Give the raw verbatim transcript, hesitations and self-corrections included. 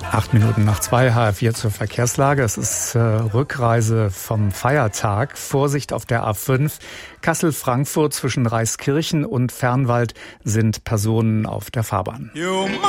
Acht Minuten nach zwei, H F vier zur Verkehrslage. Es ist äh, Rückreise vom Feiertag. Vorsicht auf der A fünf. Kassel-Frankfurt zwischen Reiskirchen und Fernwald sind Personen auf der Fahrbahn.